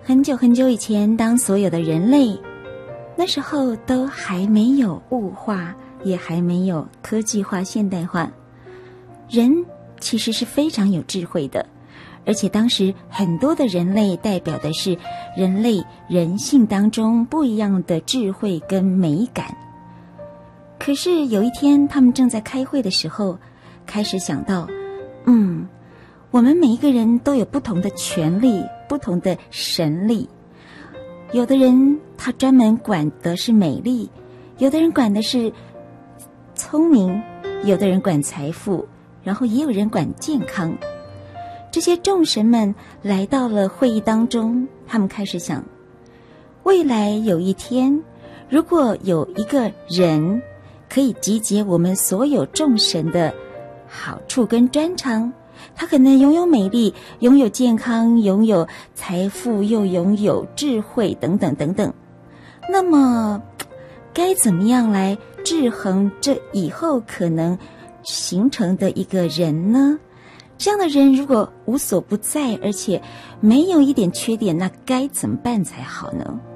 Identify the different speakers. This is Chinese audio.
Speaker 1: 很久很久以前，当所有的人类那时候都还没有物化，也还没有科技化现代化，人其实是非常有智慧的，而且当时很多的人类代表的是人类人性当中不一样的智慧跟美感。可是有一天他们正在开会的时候，开始想到我们每一个人都有不同的权利，不同的神力。有的人他专门管的是美丽，有的人管的是聪明，有的人管财富，然后也有人管健康。这些众神们来到了会议当中，他们开始想，未来有一天，如果有一个人可以集结我们所有众神的好处跟专长，他可能拥有美丽，拥有健康，拥有财富，又拥有智慧等等等等。那么该怎么样来制衡这以后可能形成的一个人呢？这样的人如果无所不在，而且没有一点缺点，那该怎么办才好呢？